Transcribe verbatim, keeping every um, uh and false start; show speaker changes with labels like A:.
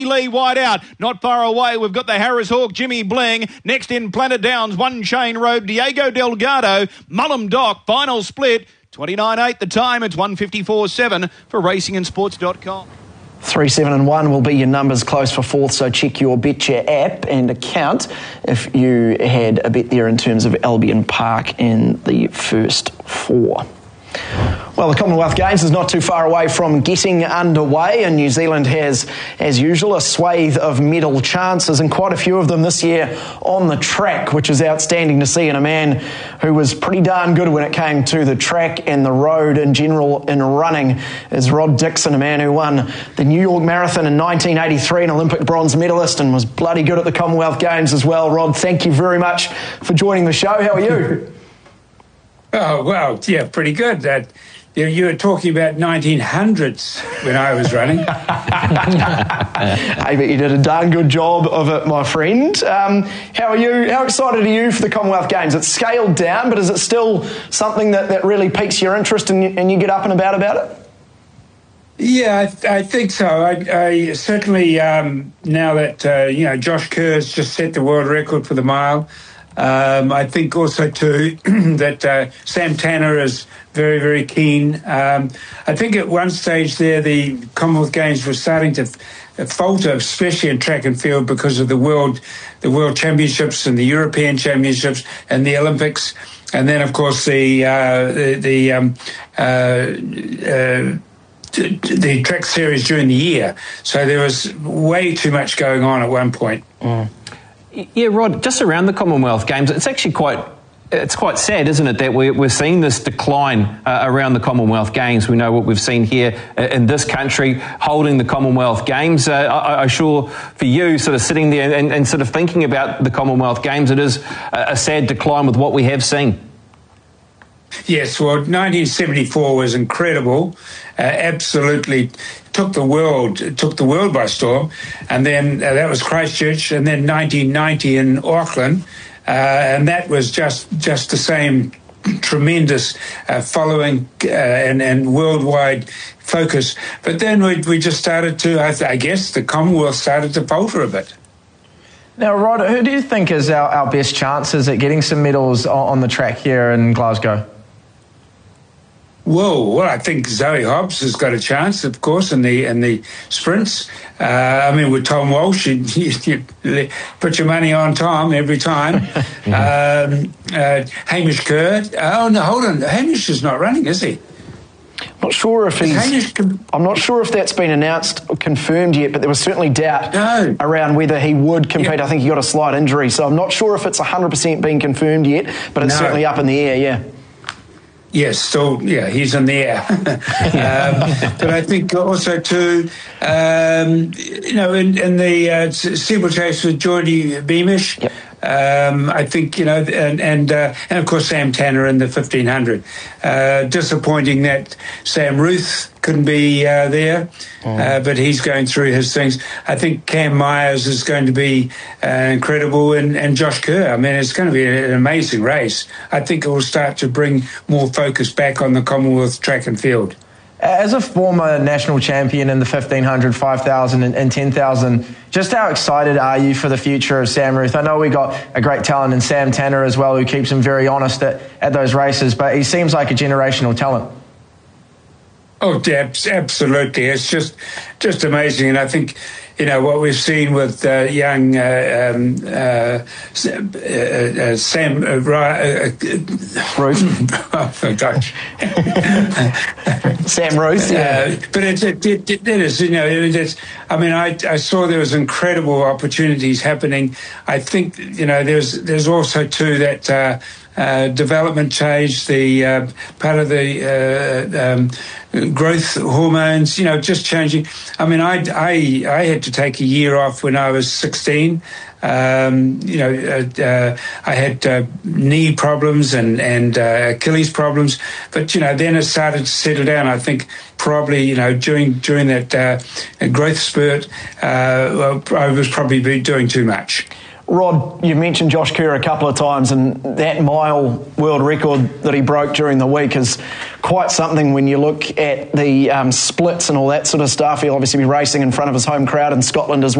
A: Lee wide out, not far away. We've got the Harris Hawk, Jimmy Bling. Next in Planet Downs, One Chain Road, Diego Delgado, Mullum Dock. Final split, twenty-nine eight the time. It's one fifty-four seven for racing and sports dot com.
B: Three, seven and one will be your numbers close for fourth, so check your Betcha app and account if you had a bet there in terms of Albion Park in the first four. Well, the Commonwealth Games is not too far away from getting underway, and New Zealand has, as usual, a swathe of medal chances, and quite a few of them this year on the track, which is outstanding to see, and a man who was pretty darn good when it came to the track and the road in general in running is Rod Dixon, a man who won the New York Marathon in nineteen eighty-three, an Olympic bronze medalist, and was bloody good at the Commonwealth Games as well. Rod, thank you very much for joining the show. How are you?
C: Oh, well, yeah, pretty good. Uh, you, you were talking about nineteen hundreds when I was running.
B: Hey, but you did a darn good job of it, my friend. Um, how are you? How excited are you for the Commonwealth Games? It's scaled down, but is it still something that, that really piques your interest and you, and you get up and about about it?
C: Yeah, I, th- I think so. I, I certainly, um, now that, uh, you know, Josh Kerr has just set the world record for the mile, Um, I think also, too, that uh, Sam Tanner is very, very keen. Um, I think at one stage there, the Commonwealth Games were starting to f- falter, especially in track and field, because of the World the World Championships and the European Championships and the Olympics. And then, of course, the, uh, the, the um, uh, uh, the track series during the year. So there was way too much going on at one point.
D: Mm. Yeah, Rod, just around the Commonwealth Games, it's actually quite it's quite sad, isn't it, that we're, we're seeing this decline uh, around the Commonwealth Games. We know what we've seen here in this country holding the Commonwealth Games. Uh, I, I'm sure for you, sort of sitting there and, and sort of thinking about the Commonwealth Games, it is a, a sad decline with what we have seen.
C: Yes, well, nineteen seventy-four was incredible. Uh, absolutely took the world took the world by storm, and then uh, that was Christchurch, and then nineteen ninety in Auckland, uh, and that was just just the same tremendous uh, following uh, and and worldwide focus. But then we we just started to, I, th- I guess, the Commonwealth started to falter a bit.
E: Now, Rod, who do you think is our, our best chances at getting some medals on, on the track here in Glasgow?
C: Whoa! Well, I think Zoe Hobbs has got a chance, of course, in the in the sprints. Uh, I mean, with Tom Walsh, you, you, you put your money on Tom every time. um, uh, Hamish Kerr. Oh no, hold on. Hamish is not running, is he?
B: Not sure if he's.
C: Hamish,
B: I'm not sure if that's been announced or confirmed yet, but there was certainly doubt
C: no.
B: around whether he would compete.
C: Yeah.
B: I think he got a slight injury, so I'm not sure if it's one hundred percent been confirmed yet, but it's
C: no.
B: certainly up in the air. Yeah.
C: Yes, still, yeah, he's in the air. um, but I think also too, um, you know, in, in the uh, steeplechase with Geordie Beamish,
B: yep.
C: um, I think, you know, and and, uh, and of course Sam Tanner in the fifteen hundred. Uh, disappointing that Sam Ruth couldn't be uh, there, mm. uh, but he's going through his things. I think Cam Myers is going to be uh, incredible, and, and Josh Kerr. I mean, it's going to be an amazing race. I think it will start to bring more focus back on the Commonwealth track and field.
E: As a former national champion in the fifteen hundred, five thousand and, and ten thousand, just how excited are you for the future of Sam Ruth? I know we got a great talent in Sam Tanner as well, who keeps him very honest at, at those races, but he seems like a generational talent.
C: Oh, absolutely. It's just just amazing. And I think, you know, what we've seen with uh, young uh, um, uh, uh, Sam uh, uh,
B: Ruth.
C: oh, gosh.
B: Sam Ruth, yeah.
C: Uh, but it's, it, it, it is, you know, it is, I mean, I, I saw there was incredible opportunities happening. I think, you know, there's, there's also, too, that uh, uh, development change, the uh, part of the uh, um, growth hormones, you know, just changing. I mean, I, I, I had to take a year off when I was sixteen. Um, you know, uh, uh, I had uh, knee problems and, and uh, Achilles problems, but, you know, then it started to settle down. I think probably, you know, during during that uh, growth spurt, uh, well, I was probably doing too much.
B: Rod, you mentioned Josh Kerr a couple of times, and that mile world record that he broke during the week is quite something when you look at the um, splits and all that sort of stuff. He'll obviously be racing in front of his home crowd in Scotland as well.